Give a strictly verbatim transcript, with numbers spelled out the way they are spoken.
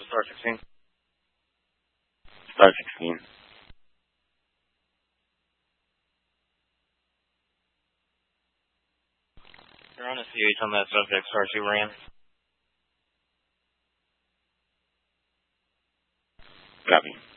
Star sixteen. Star sixteen. You're on a C H on that subject, Star two ran. Copy.